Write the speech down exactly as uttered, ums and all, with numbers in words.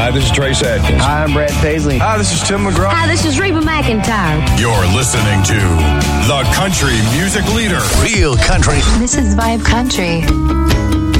Hi, this is Trace Atkins. Hi, I'm Brad Paisley. Hi, this is Tim McGraw. Hi, this is Reba McEntire. You're listening to the country music leader. Real country. This is Vibe Country.